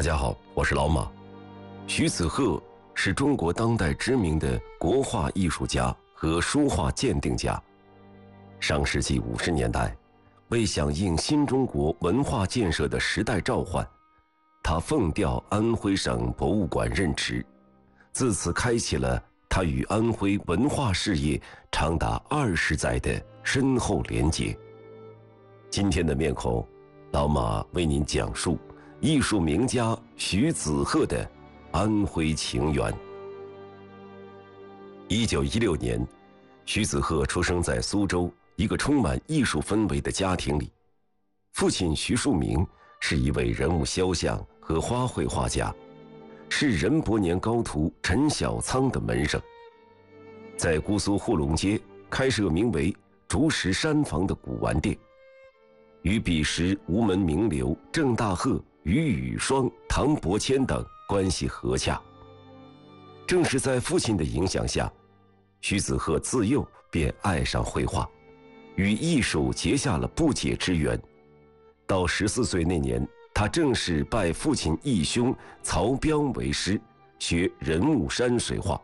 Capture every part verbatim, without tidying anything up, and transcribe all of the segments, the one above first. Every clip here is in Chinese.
大家好，我是老马。徐子鹤是中国当代知名的国画艺术家和书画鉴定家。上世纪五十年代，为响应新中国文化建设的时代召唤，他奉调安徽省博物馆任职，自此开启了他与安徽文化事业长达二十载的深厚连结。今天的面孔，老马为您讲述艺术名家徐子鹤的安徽情缘。一九一六年，徐子鹤出生在苏州一个充满艺术氛围的家庭里。父亲徐树明是一位人物肖像和花卉画家，是任伯年高徒陈小仓的门生。在姑苏护龙街开设名为竹石山房的古玩店，与彼时吴门名流郑大鹤、于宇双、唐伯谦等关系和洽。正是在父亲的影响下，徐子鹤自幼便爱上绘画，与艺术结下了不解之缘。到十四岁那年，他正式拜父亲义兄曹彪为师，学人物山水画。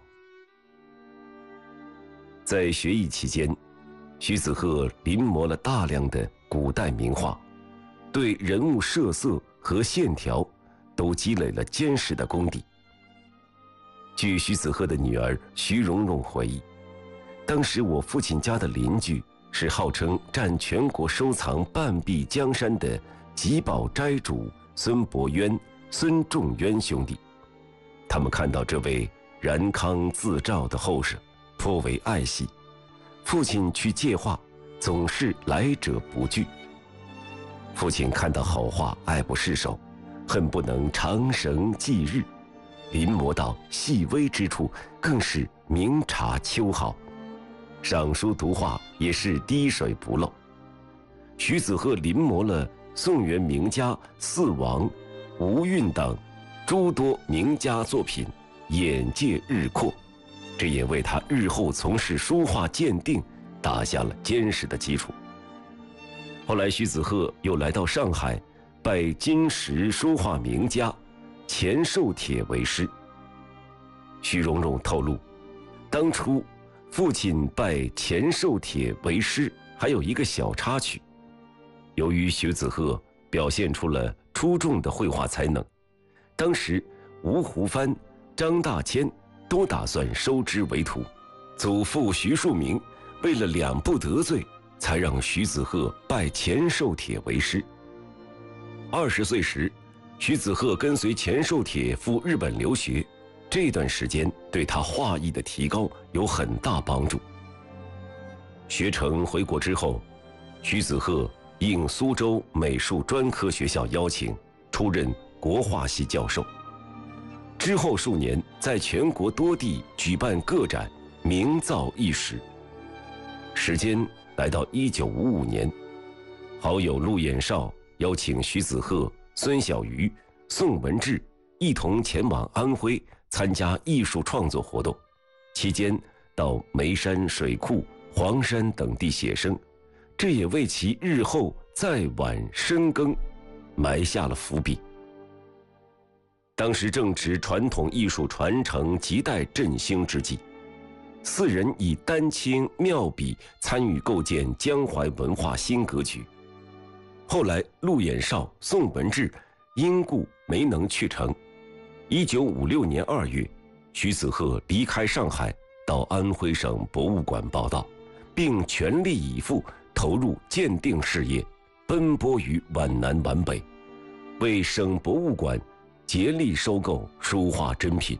在学艺期间，徐子鹤临摹了大量的古代名画，对人物设色和线条都积累了坚实的功底。据徐子鹤的女儿徐蓉蓉回忆，当时我父亲家的邻居是号称占全国收藏半壁江山的集宝斋主孙伯渊、孙仲渊兄弟。他们看到这位然康自照的后生，颇为爱惜。父亲去借画，总是来者不拒。父亲看到好画爱不释手，恨不能长绳系日，临摹到细微之处更是明察秋毫，赏书读画也是滴水不漏。徐子鹤临摹了宋元名家四王、吴韵等诸多名家作品，眼界日扩，这也为他日后从事书画鉴定打下了坚实的基础。后来徐子鹤又来到上海，拜金石书画名家钱寿铁为师。徐蓉蓉透露，当初父亲拜钱寿铁为师还有一个小插曲。由于徐子鹤表现出了出众的绘画才能，当时吴湖帆、张大千都打算收之为徒。祖父徐树明为了两不得罪，才让徐子鹤拜钱寿铁为师。二十岁时，徐子鹤跟随钱寿铁赴日本留学，这段时间对他画艺的提高有很大帮助。学成回国之后，徐子鹤应苏州美术专科学校邀请，出任国画系教授。之后数年，在全国多地举办个展，名噪一时。时间来到一九五五年，好友陆衍绍邀请徐子鹤、孙小瑜、宋文志一同前往安徽参加艺术创作活动，期间到眉山水库、黄山等地写生，这也为其日后再晚深耕埋下了伏笔。当时正值传统艺术传承亟待振兴之际，四人以丹青妙笔参与构建江淮文化新格局。后来陆衍绍、宋文志因故没能去成。一九五六年二月，徐子鹤离开上海，到安徽省博物馆报到，并全力以赴投入鉴定事业，奔波于皖南皖北，为省博物馆竭力收购书画珍品。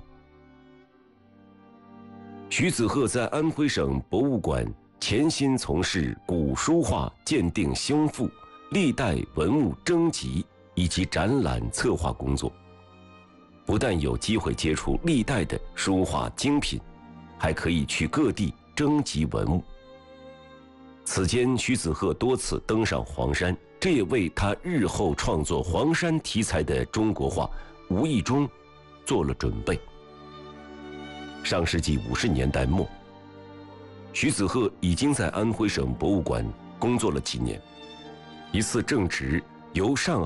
徐子鹤在安徽省博物馆潜心从事古书画鉴定修复、历代文物征集以及展览策划工作，不但有机会接触历代的书画精品，还可以去各地征集文物。此间徐子鹤多次登上黄山，这也为他日后创作黄山题材的中国画无意中做了准备。上世纪五十年代末，徐子鹤已经在安徽省博物馆工作了几年。一次正值由上